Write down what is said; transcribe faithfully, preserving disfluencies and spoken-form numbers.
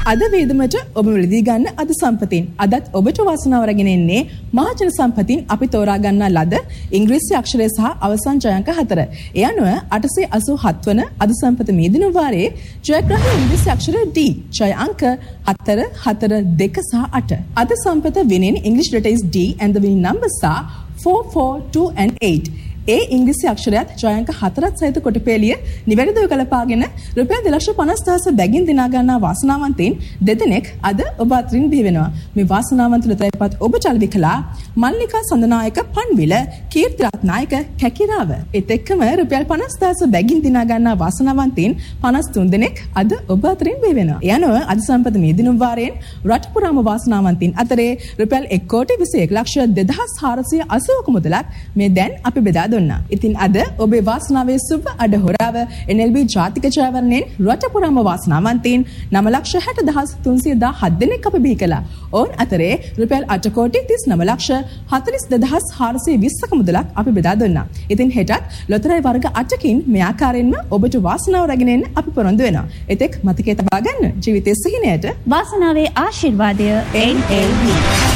අද වේදමට ඔබ මිලදී ගන්න අද සම්පතින් අදත් ඔබට වාසනාව රැගෙන එන්නේ මහජන සම්පතින් අපි තෝරා ගන්නා ලද ඉංග්‍රීසි අක්ෂරය සහ අවසන් ජය අංක හතර. ඒ අනුව අටසිය අසූහත් වන අද සම්පත මේ දින වාරයේ ජයග්‍රාහී ඉංග්‍රීසි අක්ෂරය D ජය අංක හතර හතර දෙක සහ අට. අද සම්පත winning English letter is D and the winning numbers are four, four, two and eight. ඒ ඉංග්‍රීසි අක්ෂරයත් ජයංක හතරත් සහිත කොටපේලිය නිවැරදිව ගලපාගෙන රුපියල් දෙලක්ෂ පනස් දහස බැගින් දිනා ගන්නා වාසනාවන්තයින් දෙදෙනෙක් අද ඔබ අතරින් බිහි වෙනවා. මේ වාසනාවන්ත ලෙතරපත් ඔබ චල්විකලා මල්ලිකා සඳනායක පන්විල කීර්ති රත්නායක කැකිරාව. ඒත් එක්කම රුපියල් පනස් දහස බැගින් දිනා ගන්නා වාසනාවන්තයින් පනස් තුන් දෙනෙක් අද ඔබ අතරින් බිහි වෙනවා. යනව අද සම්පත මේ දිනුම් වාරයෙන් රට පුරාම වාසනාවන්තයින් අතරේ රුපියල් එක් කෝටි විසි එක් ලක්ෂ දෙදහස් හාරසිය අසූවක මුදලක් මේ දැන් අපි බෙදා ඉතින් අද ඔබේ වාසනාවේ සුබ අඩ හොරාව N L B ජාතික ජයවරණයෙන් රට පුරාම වාසනාවන්තයින් නව ලක්ෂ හැට දහස් තුන්සිය දහහත් දෙනෙක් අප බිහි කළා. ඔවුන් අතරේ රුපියල් අට කෝටි තිස් නව ලක්ෂ හතළිස් දෙදහස් හාරසිය විස්සක මුදලක් අපි බෙදා දුන්නා. ඉතින් හෙටත් ලොතරැයි වර්ග අටකින් මේ ආකාරයෙන්ම ඔබට වාසනාව රැගෙන එන්න අපි පොරොන්දු වෙනවා. එතෙක් මතකයේ තබා ගන්න ජීවිතයේ සිහිනයට වාසනාවේ ආශිර්වාදය N L B.